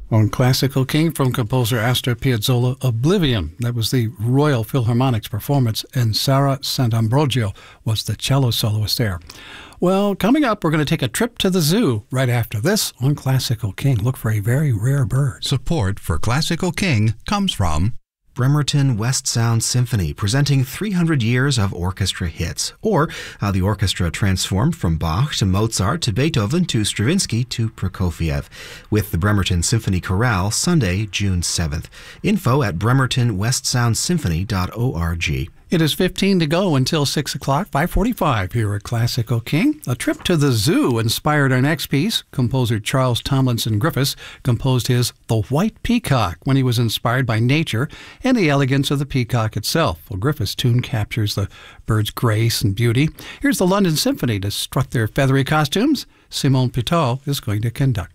On Classical King from composer Astor Piazzolla, Oblivion. That was the Royal Philharmonic's performance, and Sara Sant'Ambrogio was the cello soloist there. Well, coming up, we're going to take a trip to the zoo right after this on Classical King. Look for a very rare bird. Support for Classical King comes from Bremerton West Sound Symphony, presenting 300 years of orchestra hits, or how the orchestra transformed from Bach to Mozart to Beethoven to Stravinsky to Prokofiev, with the Bremerton Symphony Chorale, Sunday, June 7th. Info at bremertonwestsoundsymphony.org. It is 15 to go until 6 o'clock, 5:45 here at Classical King. A trip to the zoo inspired our next piece. Composer Charles Tomlinson Griffiths composed his The White Peacock when he was inspired by nature and the elegance of the peacock itself. Well, Griffiths' tune captures the bird's grace and beauty. Here's the London Symphony to strut their feathery costumes. Simon Pitot is going to conduct.